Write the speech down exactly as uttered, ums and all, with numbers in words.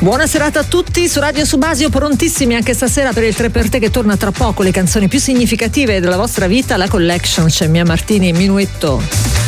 Buona serata a tutti su Radio Subasio, prontissimi anche stasera per il tre per te che torna tra poco, le canzoni più significative della vostra vita, la collection. C'è Mia Martini e Minuetto.